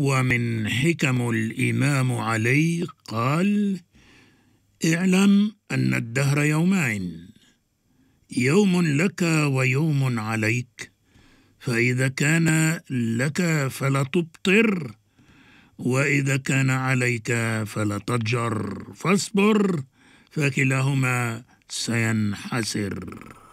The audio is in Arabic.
ومن حكم الإمام علي قال: اعلم أن الدهر يومين، يوم لك ويوم عليك، فإذا كان لك فلا تبطر، وإذا كان عليك فلا تضجر، فاصبر، فكلاهما سينحسر.